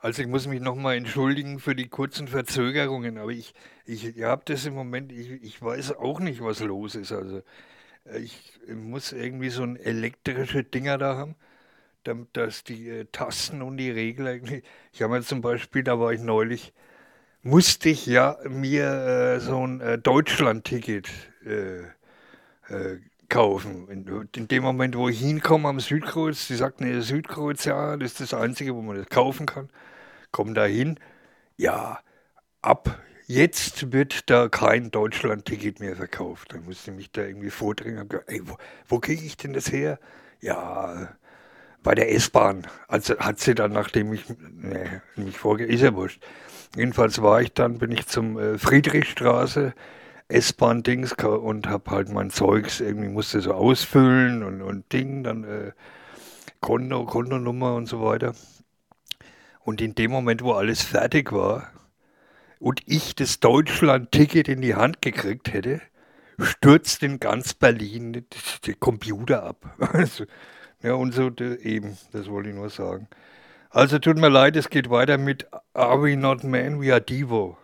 Also ich muss mich nochmal entschuldigen für die kurzen Verzögerungen, aber ich habe das im Moment, ich weiß auch nicht, was los ist. Also ich muss irgendwie so ein elektrische Dinger da haben, damit dass die Tasten und die Regler irgendwie. Ich habe mir zum Beispiel, da war ich neulich, musste ich ja mir so ein Deutschland-Ticket äh, äh, kaufen. In dem Moment, wo ich hinkomme am Südkreuz, die sagt, nee, Südkreuz, ja, das ist das Einzige, wo man das kaufen kann. Komm da hin. Ja, ab jetzt wird da kein Deutschland-Ticket mehr verkauft. Dann musste ich mich da irgendwie vordringen. Hab gedacht, ey, wo kriege ich denn das her? Ja, bei der S-Bahn. Also hat sie dann, nachdem ich mich vorge... Ist ja wurscht. Jedenfalls bin ich zum Friedrichstraße S-Bahn-Dings und hab halt mein Zeugs irgendwie musste so ausfüllen und Ding, dann Kontonummer und so weiter. Und in dem Moment, wo alles fertig war, und ich das Deutschland-Ticket in die Hand gekriegt hätte, stürzt in ganz Berlin der Computer ab. Also, ja, und so eben, das wollte ich nur sagen. Also tut mir leid, es geht weiter mit Are We Not Men, We Are Devo.